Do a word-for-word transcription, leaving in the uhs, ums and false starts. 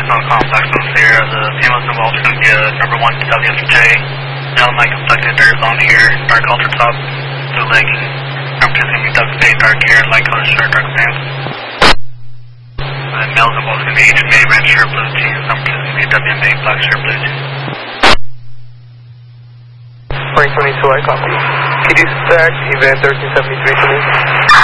com, Black Stone Sierra. The female symbol is going to be a number one W F J. Male might conflicted, there's on here, dark halter top, blue legging. Number two is going to be duck face, dark hair, light color shirt, dark pants. And then male symbol is going to be H M A, red shirt, blue jeans. Number two is going to be W M A, black shirt, blue jeans. twenty twenty-two, I copy. Could you stack event thirteen seventy-three to me?